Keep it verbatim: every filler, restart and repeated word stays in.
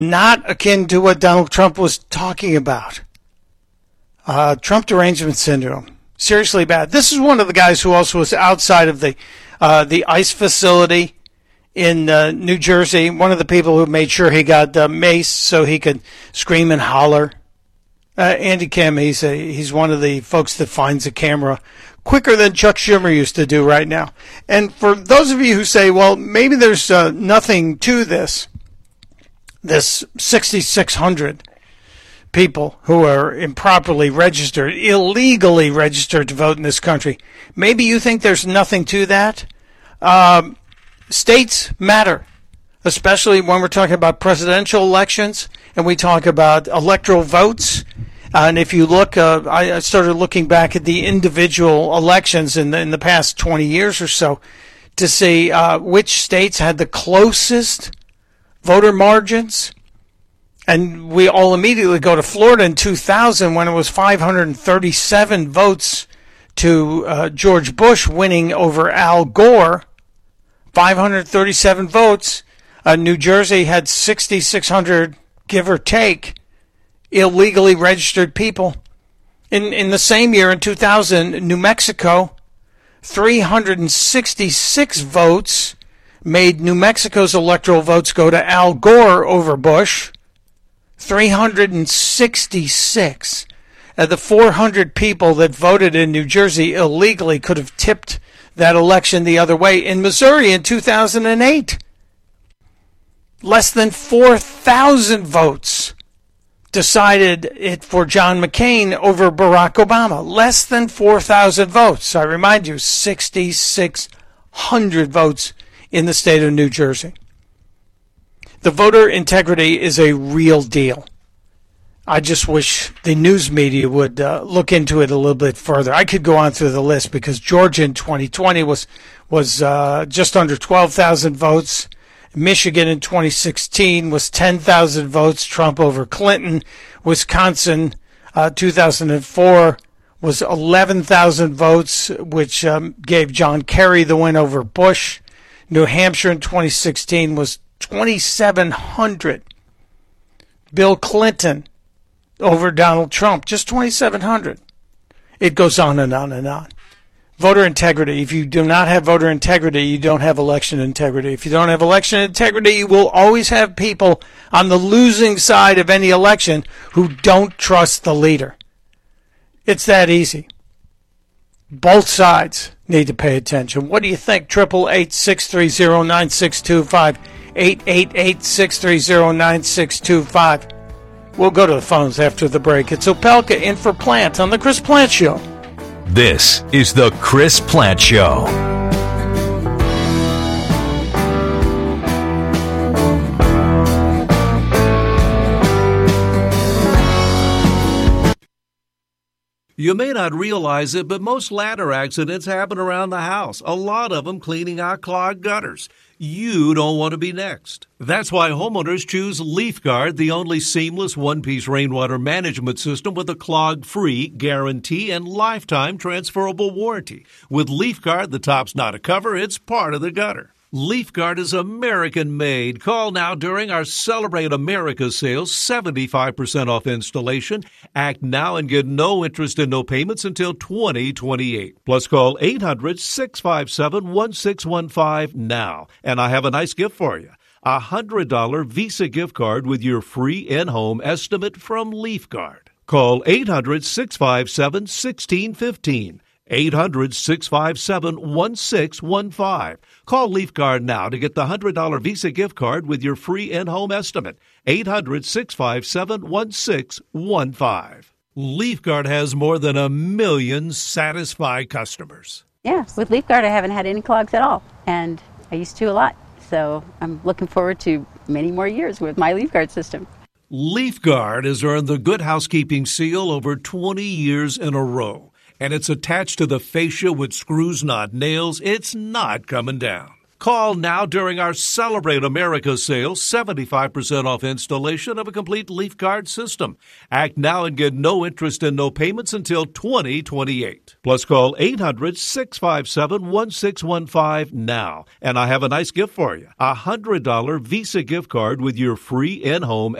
not akin to what Donald Trump was talking about. Uh, Trump derangement syndrome. Seriously bad. This is one of the guys who also was outside of the uh, the ICE facility in uh, New Jersey. One of the people who made sure he got uh, maced so he could scream and holler. Uh, Andy Kim, he's, a, he's one of the folks that finds a camera quicker than Chuck Schumer used to do right now. And for those of you who say, well, maybe there's uh, nothing to this, this sixty-six hundred people who are improperly registered, illegally registered to vote in this country, maybe you think there's nothing to that. Um, states matter, especially when we're talking about presidential elections and we talk about electoral votes. And if you look, uh, I started looking back at the individual elections in the, in the past twenty years or so to see uh, which states had the closest voter margins. And we all immediately go to Florida in two thousand when it was five hundred thirty-seven votes to uh, George Bush winning over Al Gore. five hundred thirty-seven votes. Uh, New Jersey had sixty-six hundred, give or take, illegally registered people. In in the same year, in two thousand, New Mexico, three hundred sixty-six votes made New Mexico's electoral votes go to Al Gore over Bush. three hundred sixty-six. Uh, the four hundred people that voted in New Jersey illegally could have tipped that election the other way. In Missouri in two thousand eight, less than four thousand votes decided it for John McCain over Barack Obama. Less than four thousand votes. I remind you, sixty-six hundred votes in the state of New Jersey. The voter integrity is a real deal. I just wish the news media would uh, look into it a little bit further. I could go on through the list because Georgia in twenty twenty was was uh, just under twelve thousand votes. Michigan in twenty sixteen was ten thousand votes, Trump over Clinton. Wisconsin, uh, two thousand four, was eleven thousand votes, which um, gave John Kerry the win over Bush. New Hampshire in twenty sixteen was twenty-seven hundred. Bill Clinton over Donald Trump, just twenty-seven hundred. It goes on and on and on. Voter integrity. If you do not have voter integrity, you don't have election integrity. If you don't have election integrity, you will always have people on the losing side of any election who don't trust the leader. It's that easy. Both sides need to pay attention. What do you think? Triple eight six three zero nine six two five. eight eight eight, six three zero, nine six two five. We'll go to the phones after the break. It's Opelka in for Plant on The Chris Plant Show. This is The Chris Plant Show. You may not realize it, but most ladder accidents happen around the house, a lot of them cleaning out clogged gutters. You don't want to be next. That's why homeowners choose LeafGuard, the only seamless one-piece rainwater management system with a clog-free guarantee and lifetime transferable warranty. With LeafGuard, the top's not a cover, it's part of the gutter. LeafGuard is American-made. Call now during our Celebrate America sales, seventy-five percent off installation. Act now and get no interest and no payments until twenty twenty-eight. Plus call eight hundred, six five seven, one six one five now. And I have a nice gift for you. A one hundred dollars Visa gift card with your free in-home estimate from LeafGuard. Call eight hundred, six five seven, one six one five. eight hundred, six five seven, one six one five. Call LeafGuard now to get the one hundred dollars Visa gift card with your free in-home estimate. eight hundred, six five seven, one six one five. LeafGuard has more than a million satisfied customers. Yeah, with LeafGuard I haven't had any clogs at all, and I used to a lot. So I'm looking forward to many more years with my LeafGuard system. LeafGuard has earned the Good Housekeeping seal over twenty years in a row. And it's attached to the fascia with screws, not nails. It's not coming down. Call now during our Celebrate America sale, seventy-five percent off installation of a complete Leaf Guard system. Act now and get no interest and no payments until twenty twenty-eight. Plus call eight hundred, six five seven, one six one five now. And I have a nice gift for you. A one hundred dollars Visa gift card with your free in-home